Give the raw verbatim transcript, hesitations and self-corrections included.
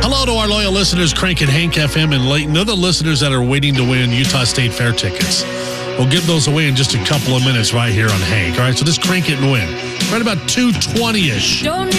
Hello to our loyal listeners, Crank and Hank F M in Layton. They're the listeners that are waiting to win Utah State Fair tickets. We'll give those away in just a couple of minutes right here on Hank. All right, so just crank it and win. Right about two twenty-ish.